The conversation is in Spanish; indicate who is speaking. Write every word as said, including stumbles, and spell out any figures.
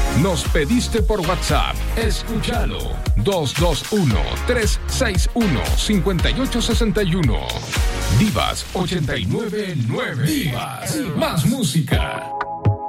Speaker 1: Nos pediste por WhatsApp. Escúchalo. dos dos uno, tres seis uno, cinco ocho seis uno. Divas ochenta y nueve nueve. Divas. Más música.